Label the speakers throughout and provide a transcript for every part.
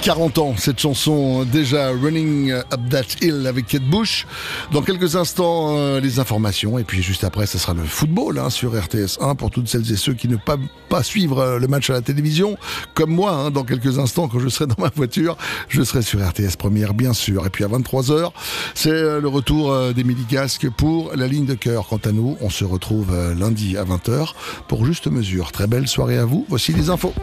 Speaker 1: 40 ans, cette chanson déjà Running Up That Hill avec Kate Bush. Dans quelques instants, les informations. Et puis juste après, ce sera le football sur RTS 1 pour toutes celles et ceux qui ne peuvent pas suivre le match à la télévision. Comme moi, dans quelques instants, quand je serai dans ma voiture, je serai sur RTS Première, bien sûr. Et puis à 23h, c'est le retour d'Émilie Gasque pour la ligne de cœur. Quant à nous, on se retrouve lundi à 20h pour Juste Mesure. Très belle soirée à vous. Voici les infos.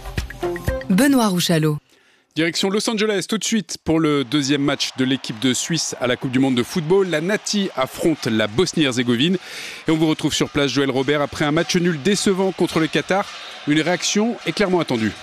Speaker 2: Benoît Rouchalot.
Speaker 3: Direction Los Angeles tout de suite pour le deuxième match de l'équipe de Suisse à la Coupe du Monde de football. La Nati affronte la Bosnie-Herzégovine et on vous retrouve sur place, Joël Robert, après un match nul décevant contre le Qatar. Une réaction est clairement attendue.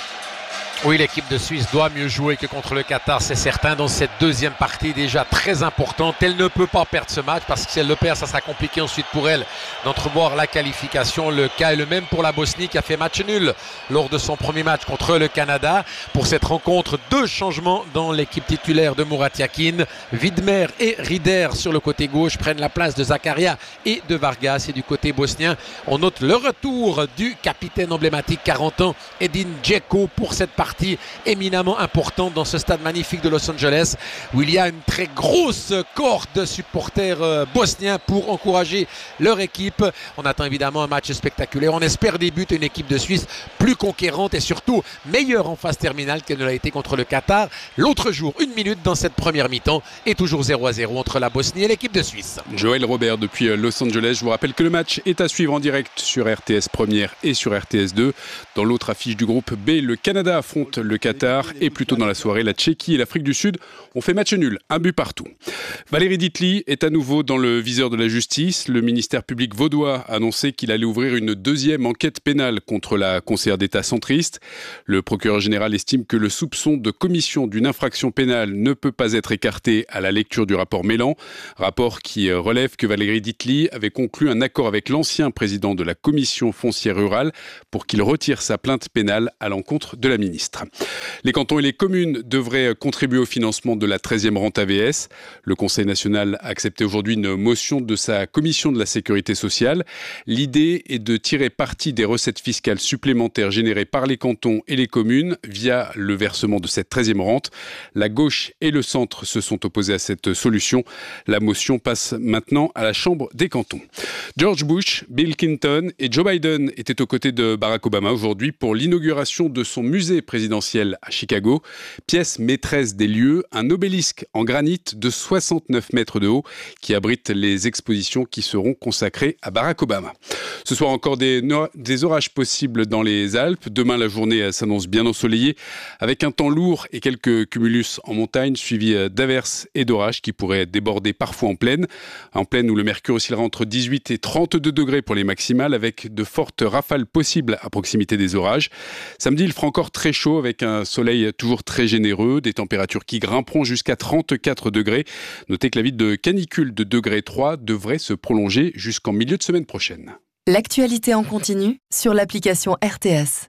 Speaker 4: Oui, l'équipe de Suisse doit mieux jouer que contre le Qatar, c'est certain. Dans cette deuxième partie déjà très importante, elle ne peut pas perdre ce match parce que si elle le perd, ça sera compliqué ensuite pour elle d'entrevoir la qualification. Le cas est le même pour la Bosnie qui a fait match nul lors de son premier match contre le Canada. Pour cette rencontre, 2 changements dans l'équipe titulaire de Murat Yakin. Widmer et Rieder sur le côté gauche prennent la place de Zakaria et de Vargas. Et du côté bosnien, on note le retour du capitaine emblématique 40 ans, Edin Dzeko, pour cette partie éminemment importante dans ce stade magnifique de Los Angeles où il y a une très grosse cohorte de supporters bosniens pour encourager leur équipe. On attend évidemment un match spectaculaire. On espère des buts, une équipe de Suisse plus conquérante et surtout meilleure en phase terminale qu'elle ne l'a été contre le Qatar l'autre jour. 1 minute dans cette première mi-temps et toujours 0-0 entre la Bosnie et l'équipe de Suisse.
Speaker 3: Joël Robert depuis Los Angeles. Je vous rappelle que le match est à suivre en direct sur RTS Première et sur RTS 2. Dans l'autre affiche du groupe B, le Canada affronte le Qatar et plus tôt dans la soirée, la Tchéquie et l'Afrique du Sud ont fait match nul, 1 but partout. Valérie Ditli est à nouveau dans le viseur de la justice. Le ministère public vaudois a annoncé qu'il allait ouvrir une deuxième enquête pénale contre la conseillère d'État centriste. Le procureur général estime que le soupçon de commission d'une infraction pénale ne peut pas être écarté à la lecture du rapport Mélan. Rapport qui relève que Valérie Ditli avait conclu un accord avec l'ancien président de la commission foncière rurale pour qu'il retire sa plainte pénale à l'encontre de la ministre. Les cantons et les communes devraient contribuer au financement de la 13e rente AVS. Le Conseil national a accepté aujourd'hui une motion de sa commission de la sécurité sociale. L'idée est de tirer parti des recettes fiscales supplémentaires générées par les cantons et les communes via le versement de cette 13e rente. La gauche et le centre se sont opposés à cette solution. La motion passe maintenant à la Chambre des cantons. George Bush, Bill Clinton et Joe Biden étaient aux côtés de Barack Obama aujourd'hui pour l'inauguration de son musée présidentiel à Chicago. Pièce maîtresse des lieux, un obélisque en granit de 69 mètres de haut qui abrite les expositions qui seront consacrées à Barack Obama. Ce soir encore des orages possibles dans les Alpes. Demain, la journée s'annonce bien ensoleillée avec un temps lourd et quelques cumulus en montagne suivis d'averses et d'orages qui pourraient déborder parfois en plaine où le mercure oscillera entre 18 et 32 degrés pour les maximales avec de fortes rafales possibles à proximité des orages. Samedi, il fera encore très chaud avec un soleil toujours très généreux, des températures qui grimperont jusqu'à 34 degrés. Notez que la vie de canicule de degré 3 devrait se prolonger jusqu'en milieu de semaine prochaine.
Speaker 2: L'actualité en continu sur l'application RTS.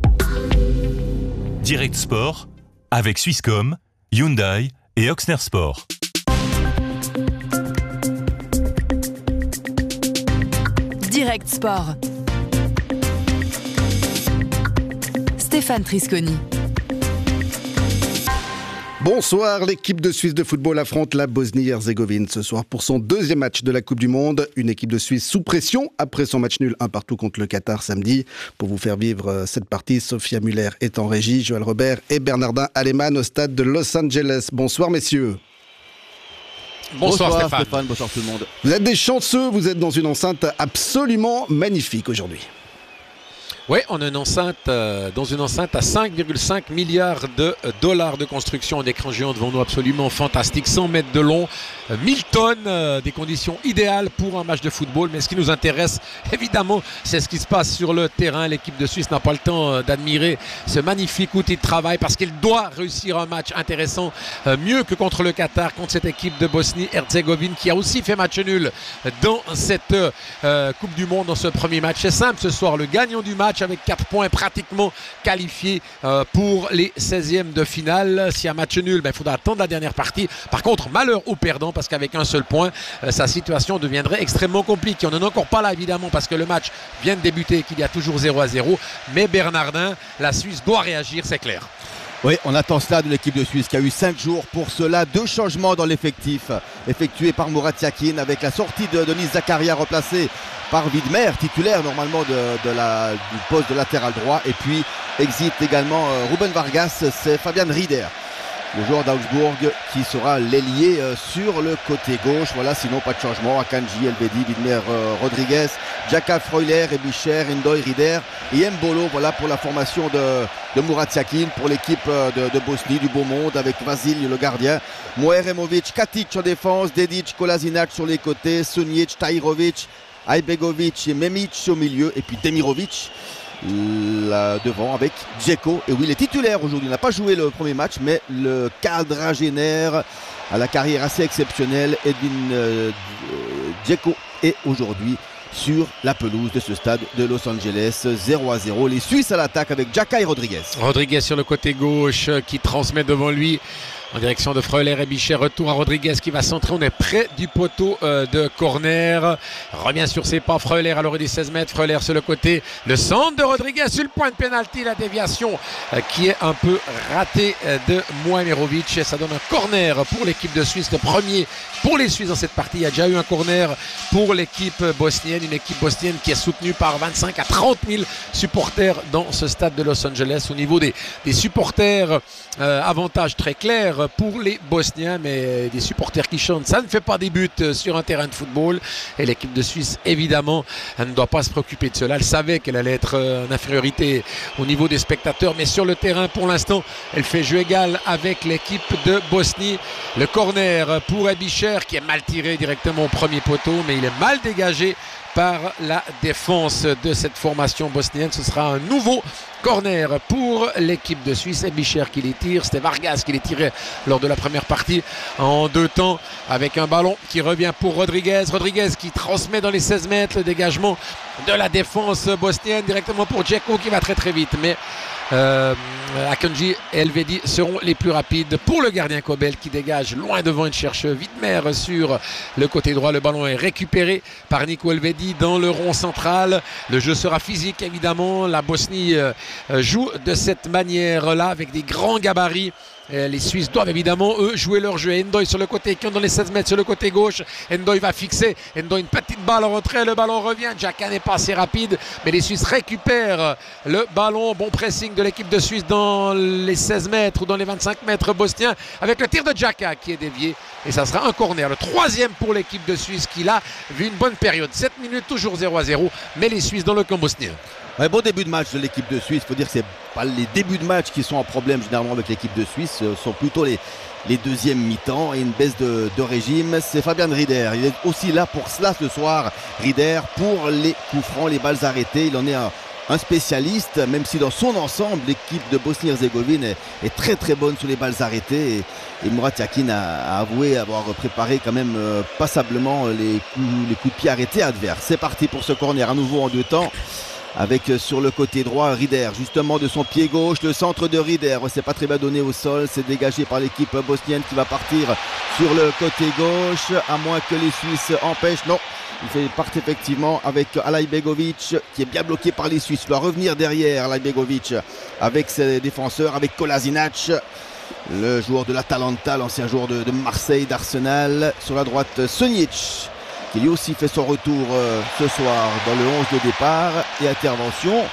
Speaker 5: Direct Sport avec Swisscom, Hyundai et Oxner Sport.
Speaker 2: Direct Sport. Stéphane Trisconi.
Speaker 1: Bonsoir, l'équipe de Suisse de football affronte la Bosnie-Herzégovine ce soir pour son deuxième match de la Coupe du Monde. Une équipe de Suisse sous pression après son match nul 1 partout contre le Qatar samedi. Pour vous faire vivre cette partie, Sophia Muller est en régie, Joël Robert et Bernardin Aleman au stade de Los Angeles. Bonsoir messieurs.
Speaker 4: Bonsoir Stéphane.
Speaker 6: Bonsoir tout le monde.
Speaker 1: Vous êtes des chanceux, vous êtes dans une enceinte absolument magnifique aujourd'hui.
Speaker 4: Oui, on a une enceinte, dans une enceinte à 5,5 milliards de dollars de construction en écran géant devant nous, absolument fantastique, 100 mètres de long, 1000 tonnes, des conditions idéales pour un match de football. Mais ce qui nous intéresse, évidemment, c'est ce qui se passe sur le terrain. L'équipe de Suisse n'a pas le temps d'admirer ce magnifique outil de travail parce qu'elle doit réussir un match intéressant, mieux que contre le Qatar, contre cette équipe de Bosnie-Herzégovine qui a aussi fait match nul dans cette Coupe du Monde, dans ce premier match. C'est simple ce soir, le gagnant du match avec 4 points pratiquement qualifié pour les 16e de finale. S'il y a match nul, il faudra attendre la dernière partie. Par contre, malheur au perdant parce qu'avec un seul point, sa situation deviendrait extrêmement compliquée. On n'en est encore pas là évidemment parce que le match vient de débuter et qu'il y a toujours 0-0. Mais Bernardin, la Suisse doit réagir, c'est clair.
Speaker 6: Oui, on attend cela de l'équipe de Suisse qui a eu 5 jours pour cela. 2 changements dans l'effectif effectués par Murat Yakin avec la sortie de Denis Zakaria remplacé par Widmer, titulaire normalement du poste de latéral droit. Et puis exit également Ruben Vargas, c'est Fabian Rieder, le joueur d'Augsbourg qui sera l'ailier sur le côté gauche. Voilà, sinon pas de changement. Akanji, Elvedi, Widmer, Rodriguez, Jaka, Freuler, Ebischer, Endoy, Rieder et Mbolo. Voilà pour la formation de Murat Yakin pour l'équipe de Bosnie, du beau monde, avec Vasil le gardien, Moeremovic, Katic en défense, Dedic, Kolasinac sur les côtés, Sunic, Tahirovic, Ajbegovic et Memic au milieu, et puis Demirovic là devant avec Dzeko. Et oui, il est titulaire aujourd'hui, il n'a pas joué le premier match, mais le quadragénaire à la carrière assez exceptionnelle, Edwin Dzeko, est aujourd'hui sur la pelouse de ce stade de Los Angeles. 0-0, les Suisses à l'attaque avec Jaka et Rodriguez.
Speaker 4: Rodriguez sur le côté gauche qui transmet devant lui en direction de Freuler et Bichet. Retour à Rodriguez qui va centrer. On est près du poteau de corner. Revient sur ses pas Freuler à l'orée des 16 mètres. Freuler sur le côté. Le centre de Rodriguez sur le point de pénalty. La déviation qui est un peu ratée de Moemerovic. Et ça donne un corner pour l'équipe de Suisse. Le premier pour les Suisses dans cette partie. Il y a déjà eu un corner pour l'équipe bosnienne. Une équipe bosnienne qui est soutenue par 25 à 30 000 supporters dans ce stade de Los Angeles. Au niveau des supporters, avantage très clair pour les Bosniens, mais des supporters qui chantent, ça ne fait pas des buts sur un terrain de football. Et l'équipe de Suisse, évidemment, elle ne doit pas se préoccuper de cela. Elle savait qu'elle allait être en infériorité au niveau des spectateurs, mais sur le terrain, pour l'instant, elle fait jeu égal avec l'équipe de Bosnie. Le corner pour Ebischer qui est mal tiré directement au premier poteau, mais il est mal dégagé par la défense de cette formation bosnienne. Ce sera un nouveau corner pour l'équipe de Suisse. Ebischer qui les tire, c'était Vargas qui les tirait lors de la première partie en 2 temps, avec un ballon qui revient pour Rodriguez. Rodriguez qui transmet dans les 16 mètres, le dégagement de la défense bosnienne directement pour Dzeko qui va très très vite, mais Akanji et Elvedi seront les plus rapides pour le gardien Kobel qui dégage loin devant. Il cherche Widmer sur le côté droit. Le ballon est récupéré par Nico Elvedi dans le rond central. Le jeu sera physique évidemment. La Bosnie joue de cette manière-là avec des grands gabarits. Les Suisses doivent évidemment, eux, jouer leur jeu. Endoy sur le côté, qui est dans les 16 mètres sur le côté gauche. Endoy va fixer. Endoy, une petite balle en retrait. Le ballon revient. Jaka n'est pas assez rapide, mais les Suisses récupèrent le ballon. Bon pressing de l'équipe de Suisse dans les 16 mètres ou dans les 25 mètres bosniens, avec le tir de Jaka qui est dévié. Et ça sera un corner. Le 3e pour l'équipe de Suisse qui l'a vu une bonne période. 7 minutes, toujours 0-0. Mais les Suisses dans le camp bosnien.
Speaker 6: Un bon début de match de l'équipe de Suisse. Il faut dire que ce n'est pas les débuts de match qui sont en problème généralement avec l'équipe de Suisse. Ce sont plutôt les deuxièmes mi-temps et une baisse de régime. C'est Fabian Rieder. Il est aussi là pour cela ce soir. Rieder pour les coups francs, les balles arrêtées. Il en est un spécialiste, même si dans son ensemble, l'équipe de Bosnie-Herzégovine est très très bonne sur les balles arrêtées. Et Murat Yakin a avoué avoir préparé quand même passablement les coups de pied arrêtés adverses. C'est parti pour ce corner à nouveau en 2 temps. Avec sur le côté droit Rieder, justement de son pied gauche, le centre de Rieder, c'est pas très bien donné au sol, c'est dégagé par l'équipe bosnienne qui va partir sur le côté gauche, à moins que les Suisses empêchent. Non, il fait partie effectivement avec Alajbegovic qui est bien bloqué par les Suisses. Il doit revenir derrière Alajbegovic avec ses défenseurs, avec Kolasinac, le joueur de l'Atalanta, l'ancien joueur de Marseille, d'Arsenal. Sur la droite, Sunic qui lui aussi fait son retour ce soir dans le 11 de départ. Et intervention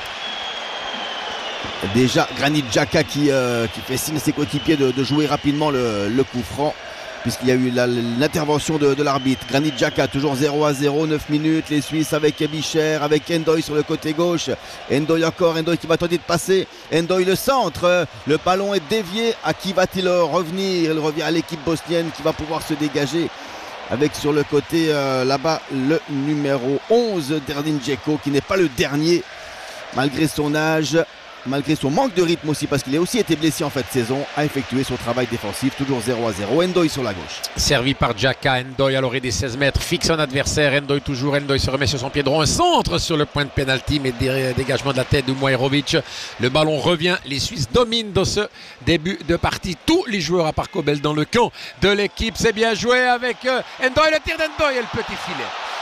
Speaker 6: déjà Granit Xhaka qui fait signe à ses coéquipiers de jouer rapidement le coup franc, puisqu'il y a eu l'intervention de l'arbitre. Granit Xhaka toujours 0-0, 9 minutes, les Suisses avec Ebischer, avec Endoy sur le côté gauche. Endoy qui va tenter de passer. Endoy le centre, le ballon est dévié. À qui va-t-il revenir? Il revient à l'équipe bosnienne qui va pouvoir se dégager avec sur le côté là-bas le numéro 11 Derdin Dzeko, qui n'est pas le dernier malgré son âge, malgré son manque de rythme aussi, parce qu'il a aussi été blessé en fin de saison, a effectué son travail défensif. Toujours 0-0. Endoy sur la gauche. Servi par Xhaka. Endoy à l'orée des 16 mètres, fixe un adversaire. Endoy toujours. Endoy se remet sur son pied droit. Un centre sur le point de pénalty, mais dégagement de la tête de Moerovic. Le ballon revient. Les Suisses dominent dans ce début de partie. Tous les joueurs à part Kobel dans le camp de l'équipe. C'est bien joué avec Endoy. Le tir d'Endoy et le petit filet.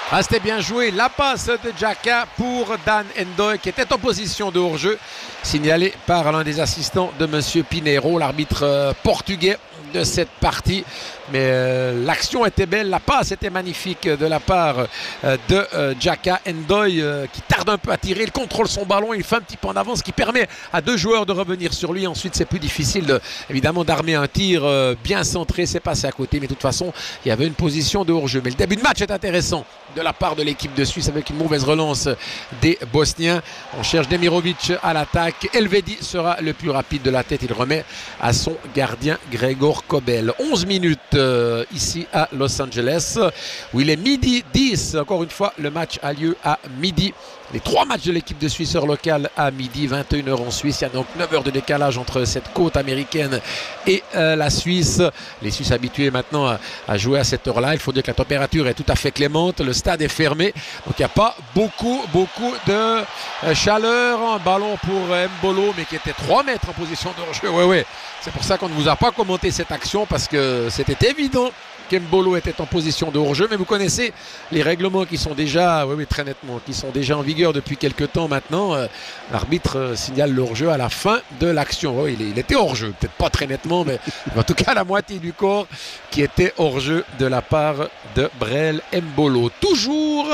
Speaker 4: Ah, c'était bien joué. La passe de Xhaka pour Dan N'Doye qui était en position de hors-jeu, signalé par l'un des assistants de M. Pinheiro, l'arbitre portugais de cette partie. Mais l'action était belle, la passe était magnifique de la part de Xhaka. N'Doye qui tarde un peu à tirer, il contrôle son ballon, il fait un petit peu en avance, ce qui permet à 2 joueurs de revenir sur lui. Ensuite, c'est plus difficile évidemment d'armer un tir bien centré, c'est passé à côté, mais de toute façon, il y avait une position de hors-jeu. Mais le début de match est intéressant de la part de l'équipe de Suisse avec une mauvaise relance des Bosniens. On cherche Demirovic à l'attaque. Elvedi sera le plus rapide de la tête. Il remet à son gardien Gregor Kobel. 11 minutes ici à Los Angeles où il est midi 10. Encore une fois, le match a lieu à midi. Les 3 matchs de l'équipe de Suisse heure locale à midi, 21h en Suisse. Il y a donc 9 heures de décalage entre cette côte américaine et la Suisse. Les Suisses habitués maintenant à jouer à cette heure-là. Il faut dire que la température est tout à fait clémente. Le stade est fermé. Donc il n'y a pas beaucoup de chaleur. Un ballon pour Mbolo, mais qui était 3 mètres en position de hors-jeu. Ouais. C'est pour ça qu'on ne vous a pas commenté cette action parce que c'était évident qu'Mbolo était en position de hors-jeu, mais vous connaissez les règlements qui sont déjà, très nettement, qui sont déjà en vigueur depuis quelques temps maintenant. L'arbitre signale le hors-jeu à la fin de l'action. Il était hors-jeu, peut-être pas très nettement, mais en tout cas la moitié du corps qui était hors-jeu de la part de Breel Mbolo. Toujours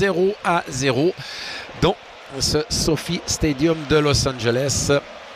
Speaker 4: 0-0 dans ce SoFi Stadium de Los Angeles.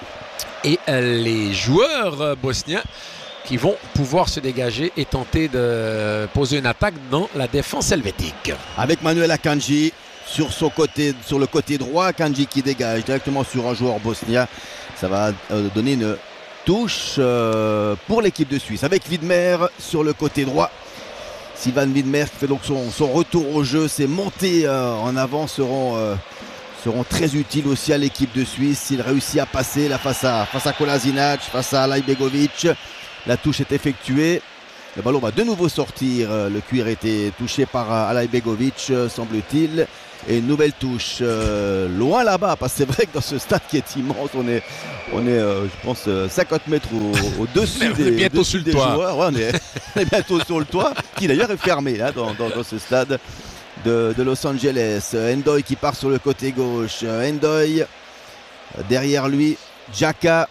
Speaker 4: Et les joueurs bosniens qui vont pouvoir se dégager et tenter de poser une attaque dans la défense helvétique.
Speaker 6: Avec Manuel Akanji sur le côté droit, Akanji qui dégage directement sur un joueur bosnien. Ça va donner une touche pour l'équipe de Suisse. Avec Widmer sur le côté droit. Sylvain Widmer qui fait donc son retour au jeu. Ses montées en avant seront très utiles aussi à l'équipe de Suisse. S'il réussit à passer là face à Kolasinac, face à Alaibegovic. La touche est effectuée. Le ballon va de nouveau sortir. Le cuir a été touché par Alaibegovic, semble-t-il. Et une nouvelle touche loin là-bas. Parce que c'est vrai que dans ce stade qui est immense, on est je pense, 50 mètres au-dessus des joueurs. Ouais, on est bientôt sur le toit, qui d'ailleurs est fermé là, dans ce stade de Los Angeles. N'Doye qui part sur le côté gauche. N'Doye, derrière lui, Xhaka,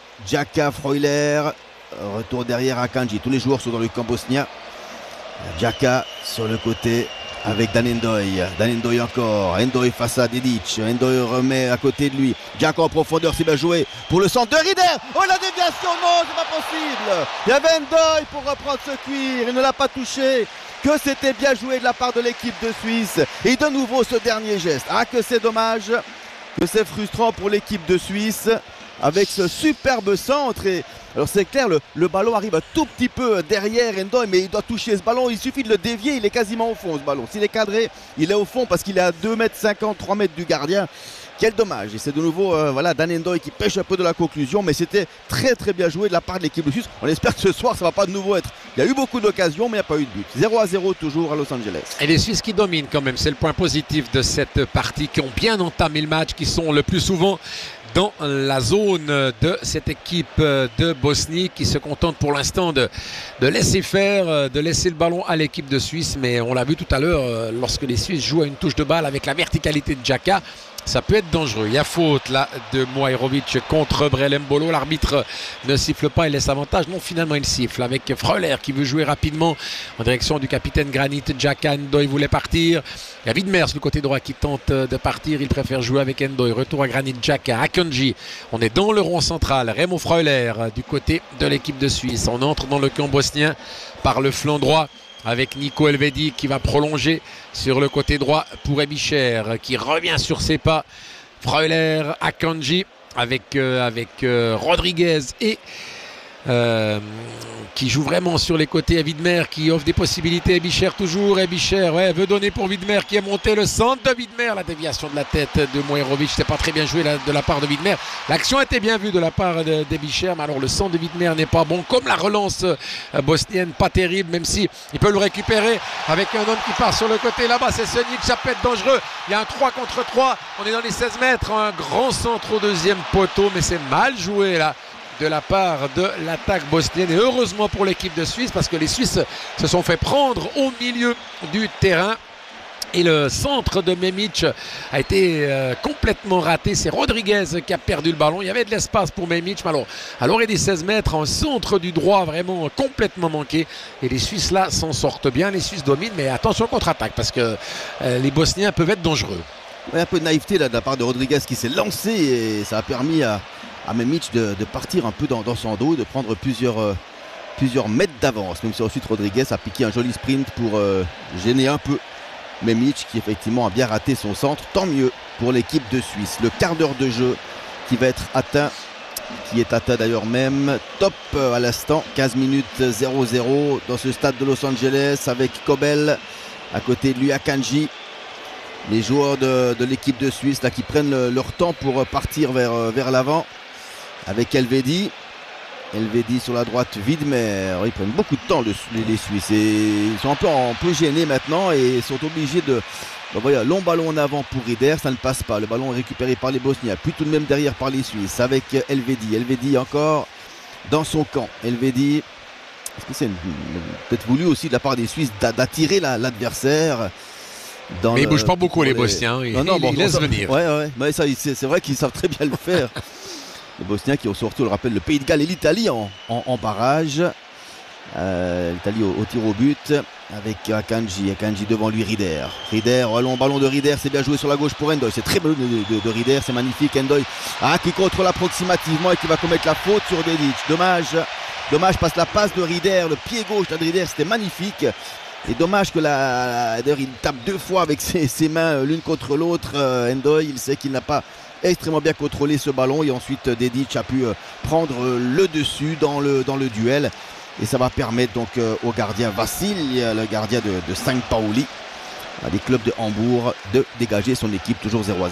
Speaker 6: Freuler. Retour derrière Akanji. Tous les joueurs sont dans le camp bosnien. Xhaka sur le côté avec Dan N'Doye. Dan N'Doye encore. N'Doye face à Dedic. N'Doye remet à côté de lui. Xhaka en profondeur, c'est bien joué pour le centre de Rieder. Oh, la déviation, non, c'est pas possible. Il y avait N'Doye pour reprendre ce cuir. Il ne l'a pas touché. Que c'était bien joué de la part de l'équipe de Suisse. Et de nouveau ce dernier geste. Ah, que c'est dommage. Que c'est frustrant pour l'équipe de Suisse. Avec ce superbe centre. Alors c'est clair, le ballon arrive un tout petit peu derrière N'Doye, mais il doit toucher ce ballon. Il suffit de le dévier, il est quasiment au fond ce ballon. S'il est cadré, il est au fond parce qu'il est à 2,50 m, 3 mètres du gardien. Quel dommage. Et c'est de nouveau Dan N'Doye qui pêche un peu de la conclusion, mais c'était très très bien joué de la part de l'équipe de Suisse. On espère que ce soir ça ne va pas de nouveau être. Il y a eu beaucoup d'occasions, mais il n'y a pas eu de but. 0-0 toujours à Los Angeles.
Speaker 4: Et les Suisses qui dominent quand même, c'est le point positif de cette partie, qui ont bien entamé le match, qui sont le plus souvent dans la zone de cette équipe de Bosnie qui se contente pour l'instant de laisser faire, de laisser le ballon à l'équipe de Suisse. Mais on l'a vu tout à l'heure, lorsque les Suisses jouent à une touche de balle avec la verticalité de Xhaka, ça peut être dangereux. Il y a faute là de Mojairovic contre Breel Mbolo. L'arbitre ne siffle pas, il laisse avantage. Non, finalement il siffle avec Freuler qui veut jouer rapidement en direction du capitaine Granit Xhaka. N'Doye voulait partir. Il y a Widmer sur le côté droit qui tente de partir. Il préfère jouer avec N'Doye. Retour à Granit Xhaka. Akanji. On est dans le rond central. Remo Freuler du côté de l'équipe de Suisse. On entre dans le camp bosnien par le flanc droit, avec Nico Elvedi qui va prolonger sur le côté droit pour Ebicher qui revient sur ses pas. Freuler, Akanji avec Rodriguez et qui joue vraiment sur les côtés à Widmer qui offre des possibilités. Ebicher toujours. Ebicher veut donner pour Widmer qui est monté. Le centre de Widmer, la déviation de la tête de Mojairovic, c'était pas très bien joué de la part de Widmer. L'action était bien vue de la part d'Ebicher, mais alors le centre de Widmer n'est pas bon, comme la relance bosnienne, pas terrible, même si il peut le récupérer avec un homme qui part sur le côté là-bas. C'est Sonic, ça peut être dangereux. Il y a un 3 contre 3, on est dans les 16 mètres, un grand centre au deuxième poteau, mais c'est mal joué là de la part de l'attaque bosnienne. Et heureusement pour l'équipe de Suisse, parce que les Suisses se sont fait prendre au milieu du terrain. Et le centre de Memic a été complètement raté. C'est Rodriguez qui a perdu le ballon. Il y avait de l'espace pour Memic. Mais alors, à l'orée des 16 mètres, en centre du droit, vraiment complètement manqué. Et les Suisses là s'en sortent bien. Les Suisses dominent, mais attention contre-attaque parce que les Bosniens peuvent être dangereux.
Speaker 6: Un peu de naïveté là, de la part de Rodriguez qui s'est lancé et ça a permis à Memic de partir un peu dans son dos, de prendre plusieurs mètres d'avance. Même si ensuite Rodriguez a piqué un joli sprint pour gêner un peu Memic qui effectivement a bien raté son centre. Tant mieux pour l'équipe de Suisse. Le quart d'heure de jeu qui va être atteint, qui est atteint d'ailleurs même. Top à l'instant, 15 minutes 0-0 dans ce stade de Los Angeles avec Kobel à côté de lui, Akanji. Les joueurs de l'équipe de Suisse là, qui prennent leur temps pour partir vers l'avant avec Elvedi. Elvedi sur la droite, Widmer. Ils prennent beaucoup de temps les Suisses et ils sont un peu gênés maintenant et sont obligés de... Voilà, long ballon en avant pour Rieder, ça ne passe pas. Le ballon est récupéré par les Bosniens, puis tout de même derrière par les Suisses avec Elvedi. Elvedi encore dans son camp. Elvedi, est-ce que c'est peut-être voulu aussi de la part des Suisses d'attirer l'adversaire?
Speaker 4: Mais ils ne bougent pas beaucoup les Bosniens, ils laissent venir.
Speaker 6: Ouais. Mais ça, c'est vrai qu'ils savent très bien le faire. Les Bosniens qui ont surtout, on le rappelle, le Pays de Galles et l'Italie en barrage. L'Italie au tir au but avec Akanji devant lui, Rieder, long ballon de Rieder, c'est bien joué sur la gauche pour Endoy, c'est très bon de Rieder, c'est magnifique. Endoy qui contrôle approximativement et qui va commettre la faute sur Dedic. Dommage passe la passe de Rieder, le pied gauche de Rieder, c'était magnifique. Et dommage que il tape deux fois avec ses mains l'une contre l'autre. Endoy, il sait qu'il n'a pas extrêmement bien contrôlé ce ballon et ensuite Dedic a pu prendre le dessus dans le duel et ça va permettre donc au gardien Vassil, le gardien de St. Pauli, des clubs de Hambourg, de dégager son équipe toujours 0-0.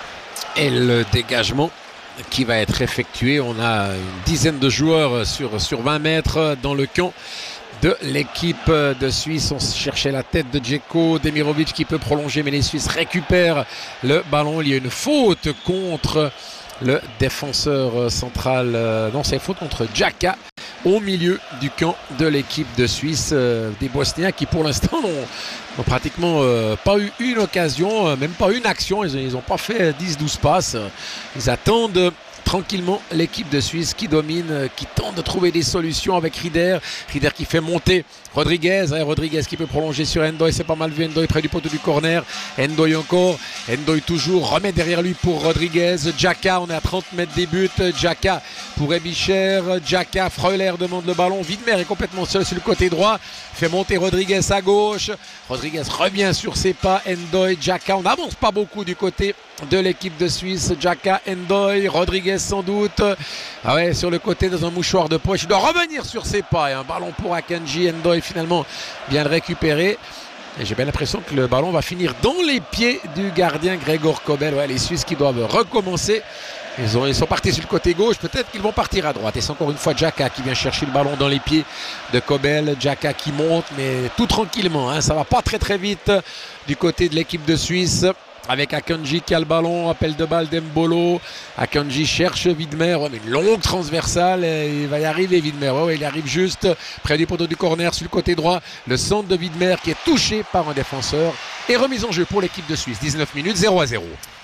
Speaker 4: Et le dégagement qui va être effectué, on a une dizaine de joueurs sur 20 mètres dans le camp de l'équipe de Suisse. On cherchait la tête de Djeko, Demirovic qui peut prolonger, mais les Suisses récupèrent le ballon. Il y a une faute contre le défenseur central. Non, c'est une faute contre Xhaka au milieu du camp de l'équipe de Suisse. Des Bosniens qui pour l'instant n'ont pratiquement pas eu une occasion, même pas une action. Ils n'ont pas fait 10-12 passes. Ils attendent tranquillement l'équipe de Suisse qui domine, qui tente de trouver des solutions avec Rieder qui fait monter Rodriguez qui peut prolonger sur Endoy, c'est pas mal vu, Endoy près du poteau du corner, Endoy encore, Endoy toujours, remet derrière lui pour Rodriguez, Xhaka, on est à 30 mètres des buts, Xhaka pour Ebicher, Xhaka, Freuler demande le ballon, Widmer est complètement seul sur le côté droit, fait monter Rodriguez à gauche, Rodriguez revient sur ses pas, Endoy, Xhaka, on n'avance pas beaucoup du côté de l'équipe de Suisse, Xhaka, Endoy, Rodriguez sans doute, sur le côté dans un mouchoir de poche, il doit revenir sur ses pas, et un ballon pour Akanji, Endoy finalement bien le récupérer. Et j'ai bien l'impression que le ballon va finir dans les pieds du gardien Gregor Kobel. Les Suisses qui doivent recommencer. Ils sont partis sur le côté gauche, peut-être qu'ils vont partir à droite. Et c'est encore une fois Xhaka qui vient chercher le ballon dans les pieds de Kobel. Xhaka qui monte, mais tout tranquillement. Ça va pas très très vite du côté de l'équipe de Suisse. Avec Akanji qui a le ballon, appel de balle d'Embolo. Akanji cherche Widmer, mais une longue transversale. Il va y arriver Widmer. Il arrive juste près du poteau du corner sur le côté droit. Le centre de Widmer qui est touché par un défenseur. Et remise en jeu pour l'équipe de Suisse. 19 minutes, 0-0.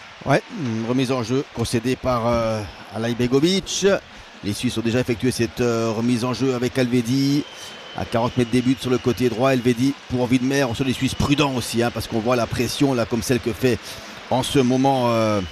Speaker 6: Une remise en jeu concédée par Alay Begovic. Les Suisses ont déjà effectué cette remise en jeu avec Elvedi. À 40 mètres des buts sur le côté droit, Elvedi pour Widmer. On sont des Suisses prudents aussi, parce qu'on voit la pression là, comme celle que fait en ce moment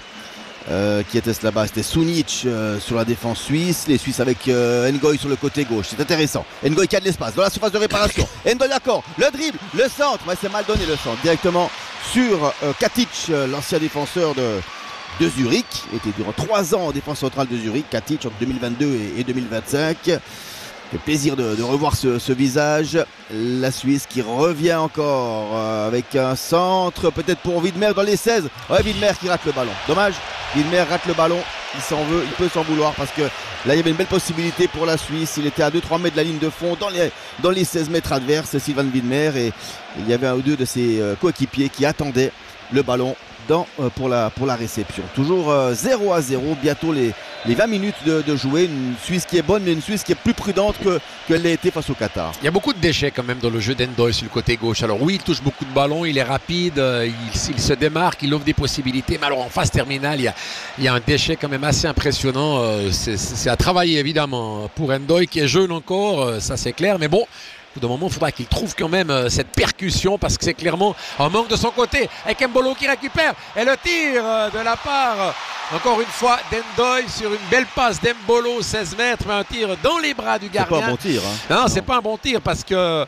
Speaker 6: qui était là-bas. C'était Sunic sur la défense suisse. Les Suisses avec Ngoy sur le côté gauche. C'est intéressant. Ngoy qui a de l'espace dans la surface de réparation. Ngoy d'accord. Le dribble, le centre. C'est mal donné le centre. Directement sur Katic, l'ancien défenseur de Zurich. Il était durant 3 ans en défense centrale de Zurich. Katic entre 2022 et 2025. C'est plaisir de revoir ce visage. La Suisse qui revient encore avec un centre, peut-être pour Widmer dans les 16. Widmer qui rate le ballon. Dommage, Widmer rate le ballon. Il s'en veut, il peut s'en vouloir parce que là il y avait une belle possibilité pour la Suisse. Il était à 2-3 mètres de la ligne de fond dans les 16 mètres adverses, Sylvain Widmer, et il y avait un ou deux de ses coéquipiers qui attendaient le ballon pour la réception. Toujours 0-0, bientôt les 20 minutes de jouer. Une Suisse qui est bonne, mais une Suisse qui est plus prudente qu'elle l'a été face au Qatar.
Speaker 4: Il y a beaucoup de déchets quand même dans le jeu d'Endoy sur le côté gauche. Alors oui, il touche beaucoup de ballons, il est rapide, il se démarque, il offre des possibilités. Mais alors en phase terminale, il y a un déchet quand même assez impressionnant. C'est à travailler évidemment pour Endoy qui est jeune encore, ça c'est clair. Mais bon, au bout d'un moment, il faudra qu'il trouve quand même cette percussion parce que c'est clairement un manque de son côté. Avec Mbolo qui récupère et le tir de la part, encore une fois, d'Endoy sur une belle passe d'Mbolo, 16 mètres, mais un tir dans les bras du gardien.
Speaker 6: C'est pas un bon tir. Hein.
Speaker 4: Non, c'est pas un bon tir parce que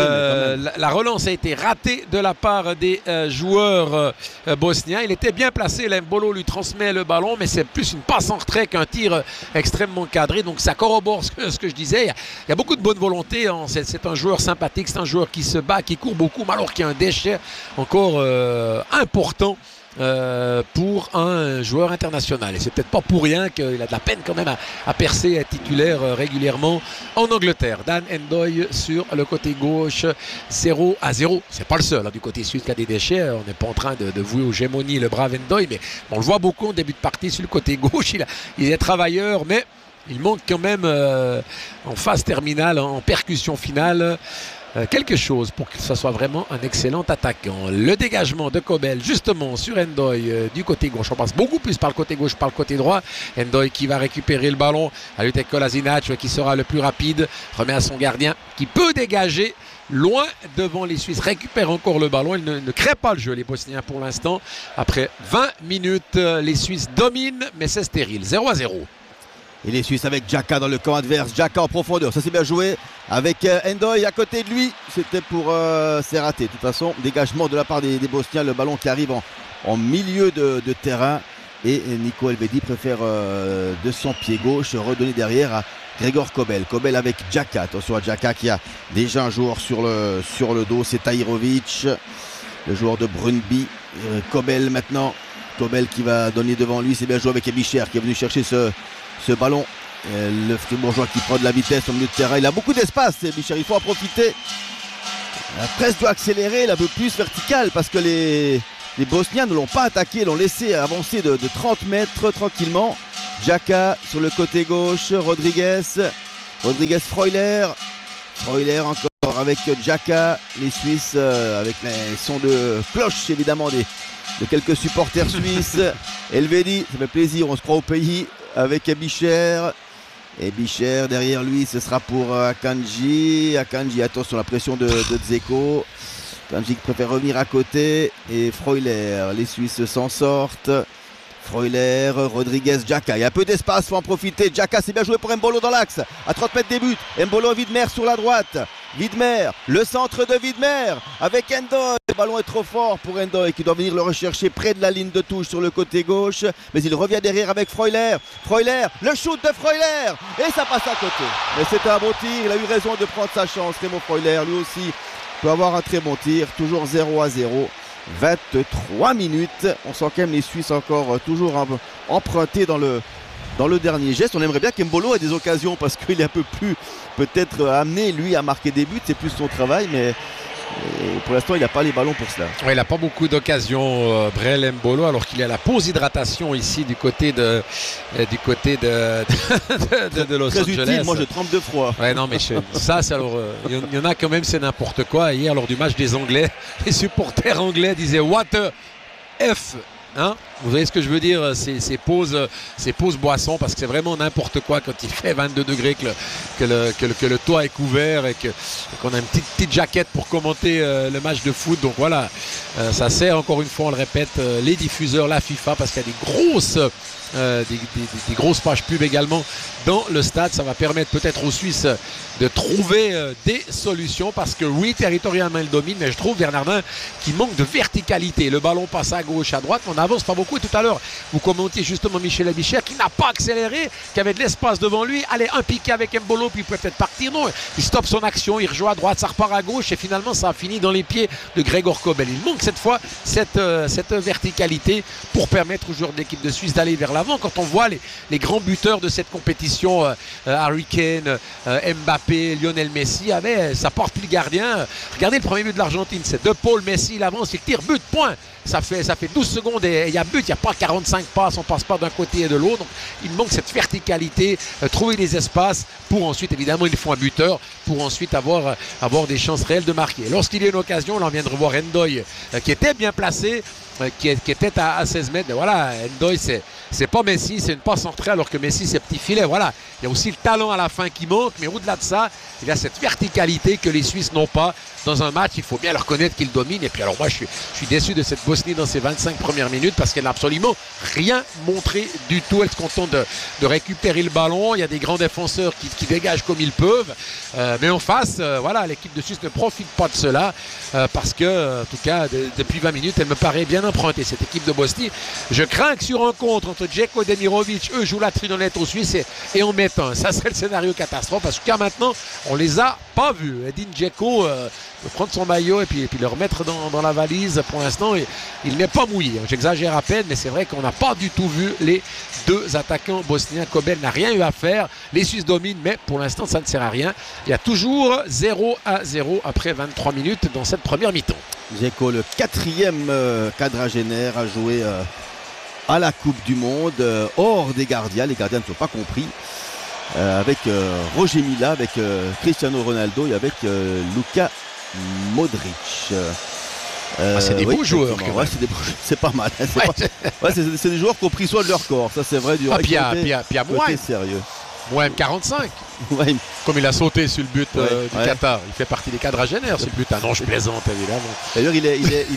Speaker 4: la relance a été ratée de la part des joueurs bosniens. Il était bien placé, Mbolo lui transmet le ballon, mais c'est plus une passe en retrait qu'un tir extrêmement cadré. Donc ça corrobore ce que je disais. Il y a beaucoup de bonne volonté. C'est un joueur sympathique, c'est un joueur qui se bat, qui court beaucoup, mais alors qu'il y a un déchet encore important pour un joueur international. Et c'est peut-être pas pour rien qu'il a de la peine quand même à percer, à être titulaire régulièrement en Angleterre. Dan Endoy sur le côté gauche, 0-0. C'est pas le seul du côté suisse qui a des déchets. On n'est pas en train de vouer aux gémonies le brave Endoy, mais on le voit beaucoup en début de partie sur le côté gauche. Il est travailleur, mais il manque quand même en phase terminale, en percussion finale, quelque chose pour que ce soit vraiment un excellent attaquant. Le dégagement de Kobel justement sur Endoy du côté gauche. On passe beaucoup plus par le côté gauche, par le côté droit. Endoy qui va récupérer le ballon à lutte avec Kolasinac qui sera le plus rapide. Remet à son gardien qui peut dégager loin devant les Suisses. Récupère encore le ballon. Il ne crée pas le jeu les Bosniens pour l'instant. Après 20 minutes, les Suisses dominent mais c'est stérile. 0-0.
Speaker 6: Et les Suisses avec Xhaka dans le camp adverse. Xhaka en profondeur, ça c'est bien joué. Avec Endoy à côté de lui. C'était pour... c'est raté. De toute façon, dégagement de la part des Bosniens. Le ballon qui arrive en milieu de terrain. Et Nico Elvedi préfère de son pied gauche redonner derrière à Gregor Kobel. Kobel avec Xhaka. Attention à Xhaka qui a déjà un joueur sur le dos. C'est Tahirovic, le joueur de Brøndby. Kobel maintenant. Kobel qui va donner devant lui. C'est bien joué avec Ebicher qui est venu chercher ce ballon. Le Fribourgeois qui prend de la vitesse au milieu de terrain. Il a beaucoup d'espace, Bichir. Il faut en profiter. La presse doit accélérer, un peu plus verticale parce que les Bosniens ne l'ont pas attaqué, l'ont laissé avancer de 30 mètres tranquillement. Xhaka sur le côté gauche. Rodriguez, Freuler encore avec Xhaka. Les Suisses avec les sons de cloche évidemment de quelques supporters suisses. Elvedi, ça fait plaisir, on se croit au pays. Avec Ebicher. Ebicher derrière lui, ce sera pour Akanji. Akanji, attention la pression de Dzeko. Akanji qui préfère revenir à côté. Et Freuler, les Suisses s'en sortent. Freuler, Rodriguez, Xhaka. Il y a peu d'espace, il faut en profiter. Xhaka, c'est bien joué pour Mbolo dans l'axe. À 30 mètres des buts. Mbolo, Widmer sur la droite. Widmer, le centre de Widmer avec Endoy. Le ballon est trop fort pour Endoy qui doit venir le rechercher près de la ligne de touche sur le côté gauche. Mais il revient derrière avec Freuler. Freuler, le shoot de Freuler. Et ça passe à côté. Mais c'était un bon tir. Il a eu raison de prendre sa chance. Remo Freuler, lui aussi, peut avoir un très bon tir. Toujours 0-0. 23 minutes. On sent quand même les Suisses encore toujours empruntés dans le dernier geste. On aimerait bien qu'Mbolo ait des occasions parce qu'il est un peu plus peut-être amené lui à marquer des buts, c'est plus son travail, mais pour l'instant il n'a pas les ballons pour cela.
Speaker 4: Oui, il n'a pas beaucoup d'occasions, Brel Mbolo, alors qu'il y a la pause hydratation ici du côté de Los
Speaker 6: Très
Speaker 4: Angeles.
Speaker 6: Utile, moi je trempe de froid.
Speaker 4: Ouais, non mais ça c'est alors il y en a quand même, c'est n'importe quoi. Hier lors du match des Anglais, les supporters anglais disaient what the F. Hein, vous voyez ce que je veux dire, ces pauses boissons, parce que c'est vraiment n'importe quoi quand il fait 22 degrés que le toit est couvert et qu'on a une petite jaquette pour commenter le match de foot. Donc voilà, ça sert encore une fois, on le répète, les diffuseurs, la FIFA, parce qu'il y a des grosses pages pub également dans le stade. Ça va permettre peut-être aux Suisses de trouver des solutions, parce que oui, territorialement il domine, mais je trouve Bernardin qui manque de verticalité. Le ballon passe à gauche, à droite, mais on n'avance pas beaucoup beaucoup. Et tout à l'heure, vous commentiez justement Michel Abicher qui n'a pas accéléré, qui avait de l'espace devant lui. Allez, un piqué avec Mbolo, puis il pouvait peut-être partir. Non, il stoppe son action, il rejoint à droite, ça repart à gauche et finalement ça a fini dans les pieds de Gregor Kobel. Il manque cette fois cette verticalité pour permettre aux joueurs de l'équipe de Suisse d'aller vers l'avant. Quand on voit les grands buteurs de cette compétition, Harry Kane, Mbappé, Lionel Messi, ça porte plus le gardien. Regardez le premier but de l'Argentine, c'est De Paul, Messi, il avance, il tire, but, point. Ça fait 12 secondes et il y a but, il n'y a pas 45 passes, on ne passe pas d'un côté et de l'autre. Donc il manque cette verticalité, trouver des espaces pour ensuite, évidemment, il faut un buteur pour ensuite avoir des chances réelles de marquer. Lorsqu'il y a une occasion, là on vient de revoir Ndoye qui était bien placé, qui était à 16 mètres. Mais voilà, Ndoye, c'est pas Messi, c'est une passe entrée alors que Messi, c'est petit filet. Voilà, il y a aussi le talent à la fin qui manque, mais au-delà de ça, il y a cette verticalité que les Suisses n'ont pas. Dans un match, il faut bien le reconnaître qu'ils dominent. Et puis alors moi, je suis déçu de cette Bosnie dans ses 25 premières minutes parce qu'elle n'a absolument rien montré du tout. Elle se contente de récupérer le ballon. Il y a des grands défenseurs qui dégagent comme ils peuvent. Mais en face, voilà, l'équipe de Suisse ne profite pas de cela parce que, en tout cas, depuis 20 minutes, elle me paraît bien empruntée, cette équipe de Bosnie. Je crains que sur un contre entre Djeko et Demirovic, eux jouent la trinolette aux Suisses et en mettent un. Ça serait le scénario catastrophe parce qu'à maintenant, on les a pas vus. Edin Djeko peut prendre son maillot et puis le remettre dans la valise. Pour l'instant, il n'est pas mouillé. J'exagère à peine, mais c'est vrai qu'on n'a pas du tout vu les deux attaquants bosniens. Kobel n'a rien eu à faire. Les Suisses dominent, mais pour l'instant, ça ne sert à rien. Il y a toujours 0-0 après 23 minutes dans cette première mi-temps.
Speaker 6: Djeko, le 4e quadragénaire à jouer à la Coupe du Monde, hors des gardiens. Les gardiens ne sont pas compris. Avec Roger Mila, avec Cristiano Ronaldo et avec Luka Modric.
Speaker 4: C'est des beaux joueurs.
Speaker 6: Ouais, c'est pas mal. C'est des joueurs qui ont pris soin de leur corps. Ça, c'est vrai.
Speaker 4: Puis il y a moins
Speaker 6: sérieux.
Speaker 4: Moins 45.
Speaker 6: Ouais.
Speaker 4: Comme il a sauté sur le but du Qatar. Il fait partie des quadragénaires, ce but. Ah non, je plaisante, évidemment.
Speaker 6: D'ailleurs, il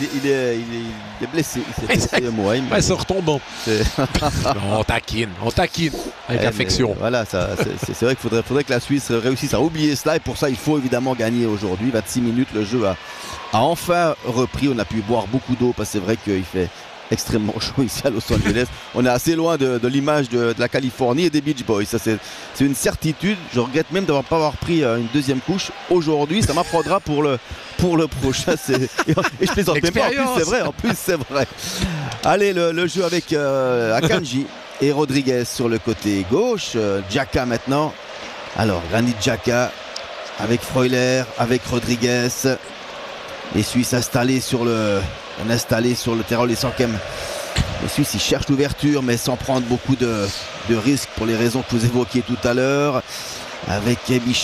Speaker 6: est blessé. Il s'est blessé, Mohaim.
Speaker 4: Ouais, c'est retombant. Non, on taquine avec affection.
Speaker 6: Voilà, c'est vrai qu'il faudrait que la Suisse réussisse à oublier cela. Et pour ça, il faut évidemment gagner aujourd'hui. 26 minutes, le jeu a enfin repris. On a pu boire beaucoup d'eau parce que c'est vrai qu'il fait extrêmement chaud ici à Los Angeles. On est assez loin de l'image de la Californie et des Beach Boys. Ça, c'est une certitude. Je regrette même d'avoir pas avoir pris une deuxième couche aujourd'hui. Ça m'apprendra pour le prochain. Et je plaisante même pas. En plus, c'est vrai. Allez, le jeu avec Akanji et Rodriguez sur le côté gauche. Xhaka maintenant. Alors, Granit Xhaka avec Freuler, avec Rodriguez. Les Suisses installés sur le terrain, les Sankem. Les Suisses, ils cherchent l'ouverture, mais sans prendre beaucoup de risques pour les raisons que vous évoquiez tout à l'heure. Avec Bichette.